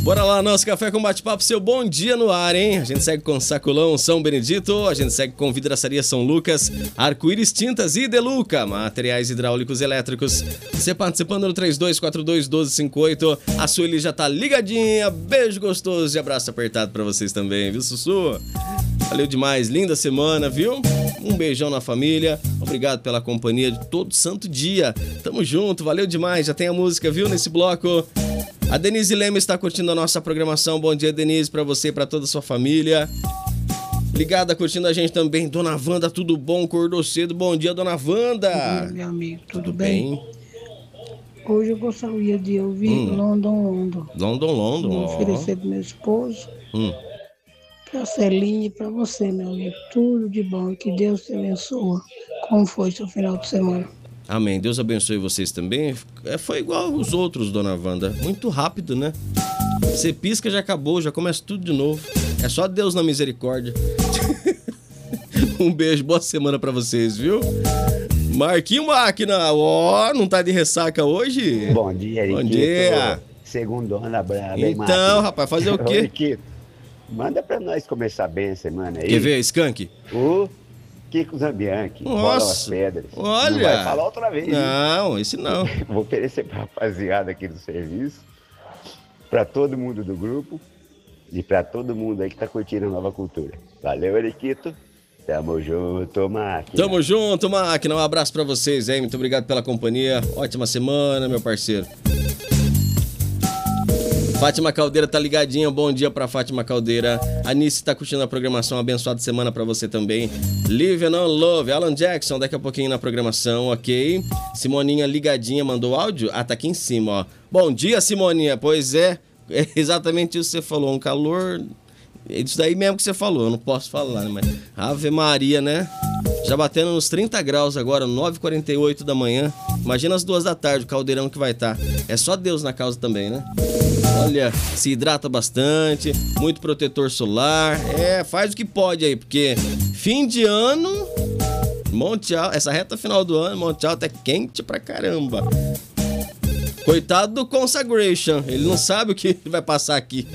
Bora lá, nosso Café com Bate-Papo, seu bom dia no ar, hein? A gente segue com Sacolão São Benedito, a gente segue com Vidraçaria São Lucas, Arco-Íris Tintas e Deluca, materiais hidráulicos e elétricos. Você participando no 3242-1258, a Sueli já tá ligadinha, beijo gostoso e abraço apertado pra vocês também, viu, Sussu? Valeu demais, linda semana, viu? Um beijão na família, obrigado pela companhia de todo santo dia. Tamo junto, valeu demais, já tem a música, viu, nesse bloco. A Denise Leme está curtindo a nossa programação. Bom dia, Denise, pra você e pra toda a sua família. Ligada, curtindo a gente também. Dona Wanda, tudo bom? Acordou cedo. Bom dia, Dona Wanda. Bom dia, meu amigo, tudo bem? Hoje eu gostaria de ouvir London. Vou oferecer pro meu esposo, pra Celinha e pra você, meu amigo. Tudo de bom, que Deus te abençoe. Como foi seu final de semana? Amém. Deus abençoe vocês também. Foi igual os outros, Dona Wanda. Muito rápido, né? Você pisca, já acabou, já começa tudo de novo. É só Deus na misericórdia. Um beijo, boa semana pra vocês, viu? Marquinho Máquina, não tá de ressaca hoje? Bom dia, Eriquito. Bom dia. Segundona brava, hein, então, rapaz, fazer o quê? Eriquito, manda pra nós começar bem a semana aí. Quer ver, Skank? O Kiko Zambianchi, Bola as Pedras. Olha! Não vai falar outra vez. Não, esse não. Vou oferecer pra rapaziada aqui do serviço, pra todo mundo do grupo e pra todo mundo aí que tá curtindo a Nova Cultura. Valeu, Eriquito. Tamo junto, Máquina. Tamo junto, Máquina. Um abraço pra vocês, hein? Muito obrigado pela companhia. Ótima semana, meu parceiro. Fátima Caldeira tá ligadinha, bom dia pra Fátima Caldeira. Anice tá curtindo a programação, abençoada semana pra você também. Livia Non Love, Alan Jackson, daqui a pouquinho na programação, ok? Simoninha ligadinha, mandou áudio? Ah, tá aqui em cima, ó. Bom dia, Simoninha, pois é exatamente isso que você falou, um calor... É isso daí mesmo que você falou, eu não posso falar, né? Mas Ave Maria, né? Já batendo nos 30 graus agora, 9h48 da manhã. Imagina as 2 da tarde, o caldeirão que vai estar. É só Deus na causa também, né? Olha, se hidrata bastante, muito protetor solar. Faz o que pode aí, porque fim de ano, Monte Alto, essa reta final do ano, Monte Alto é quente pra caramba. Coitado do Consagration, ele não sabe o que vai passar aqui.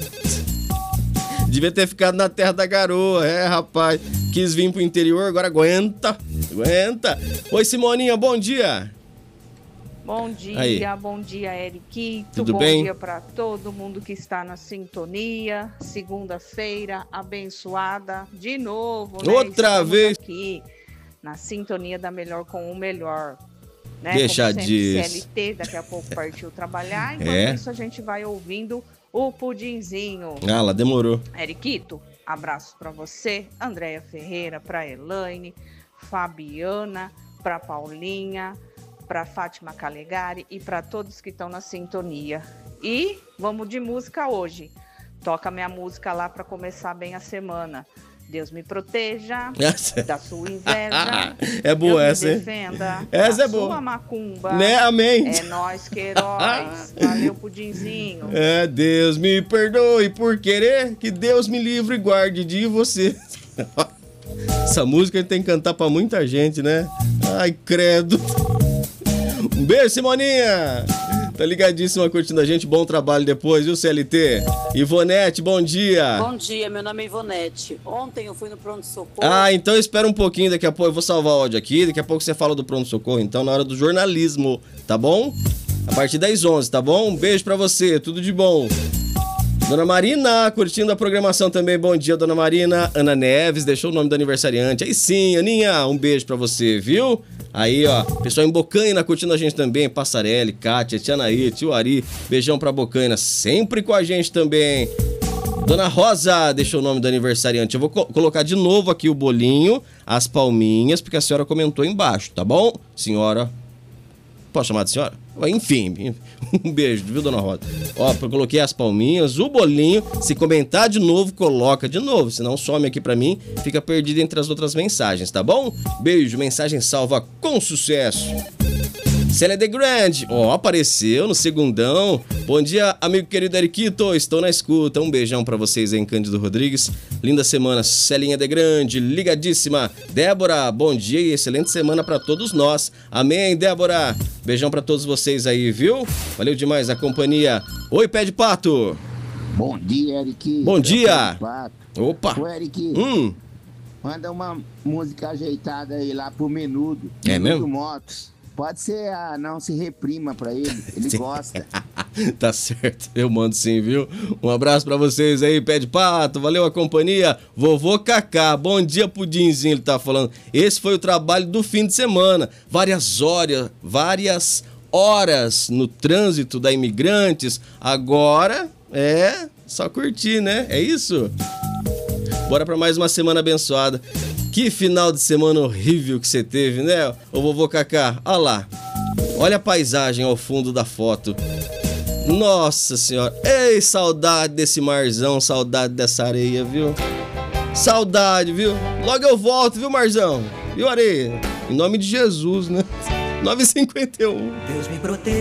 Devia ter ficado na terra da garoa, rapaz. Quis vir pro interior, agora aguenta. Oi, Simoninha, bom dia. Bom dia, aí. Bom dia, Eriquito. Tudo bem? Bom dia para todo mundo que está na sintonia. Segunda-feira abençoada de novo, né? Outra Estamos vez aqui na sintonia da Melhor com o Melhor. Né? Deixa como disso. CLT, daqui a pouco partiu trabalhar. Enquanto isso, a gente vai ouvindo o Pudinzinho. Ah, lá demorou. Eriquito, abraço para você, Andréia Ferreira, para Elaine, Fabiana, para Paulinha, para Fátima Calegari e para todos que estão na sintonia. E vamos de música hoje. Toca minha música lá para começar bem a semana. Deus me proteja da sua inveja. É boa Deus essa, me hein? defenda Essa é da boa. sua macumba. Né? Amém. É nós, Queiroz. Valeu, Pudinzinho. Deus me perdoe por querer, que Deus me livre e guarde de você. Essa música a gente tem que cantar pra muita gente, né? Ai, credo. Um beijo, Simoninha. Tá ligadíssima curtindo a gente, bom trabalho depois, viu, CLT? Ivonete, bom dia. Bom dia, meu nome é Ivonete. Ontem eu fui no pronto-socorro. Ah, então espera um pouquinho, daqui a pouco eu vou salvar o áudio aqui, daqui a pouco você fala do pronto-socorro, então na hora do jornalismo, tá bom? A partir das 11, tá bom? Um beijo pra você, tudo de bom. Dona Marina, curtindo a programação também, bom dia, Dona Marina. Ana Neves, deixou o nome do aniversariante. Aí sim, Aninha, um beijo pra você, viu? Aí, ó, pessoal em Bocaina curtindo a gente também, Passarelli, Kátia, Tia Naí, Tio Ari, beijão pra Bocaina, sempre com a gente também. Dona Rosa deixou o nome do aniversariante. Eu vou colocar de novo aqui o bolinho, as palminhas, porque a senhora comentou embaixo, tá bom? Senhora, posso chamar de senhora? Enfim, um beijo, viu, Dona Rosa? Ó, eu coloquei as palminhas, o bolinho. Se comentar de novo, coloca de novo. Senão some aqui pra mim, fica perdido entre as outras mensagens, tá bom? Beijo, mensagem salva com sucesso. Célia de Grande, apareceu no segundão. Bom dia, amigo querido Eriquito, estou na escuta. Um beijão pra vocês aí em Cândido Rodrigues. Linda semana, Celinha de Grande, ligadíssima. Débora, bom dia e excelente semana pra todos nós. Amém, Débora. Beijão pra todos vocês aí, viu? Valeu demais a companhia. Oi, Pé de Pato. Bom dia, Eric. Bom dia. Opa. Ô, Eric. Manda uma música ajeitada aí lá pro Menudo. É Menudo mesmo? Motos. Pode ser a Não Se Reprima pra ele. Ele gosta. Tá certo, eu mando sim, viu? Um abraço pra vocês aí, Pé de Pato, valeu a companhia. Vovô Cacá, bom dia, Pudinzinho, ele tá falando. Esse foi o trabalho do fim de semana. Várias horas no trânsito da Imigrantes. Agora é só curtir, né? É isso? Bora pra mais uma semana abençoada. Que final de semana horrível que você teve, né? Ô vovô Cacá, olha lá. Olha a paisagem ao fundo da foto. Nossa senhora. Ei, saudade desse marzão, saudade dessa areia, viu? Saudade, viu? Logo eu volto, viu, marzão? Viu, areia? Em nome de Jesus, né? 9h51. Deus me proteja.